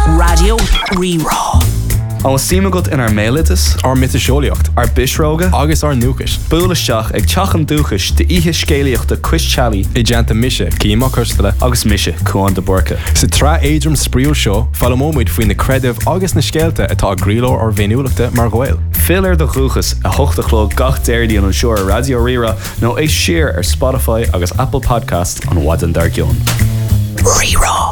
Radio Rerá. An símagat in ar mélitas, ar mitiseolaíocht, ar bisróga, agus ar núchas. Búlaisteach ag teachan dúchas de ihe scéalaíocht de Cuistealaí I deanta mise, címa custala. agus mise Cuan de Borca. Sa tra éidrim spríú seo, fallamóid faoin na credibh agus na scéalta atá gríló ar bhéiniúlachta mar ghail. Filar de chuchas a hochtachló gach déirdíon an seoir Radio Rerá nó é siar ar Spotify agus Apple Podcast an Wadan Dargion. Rerá.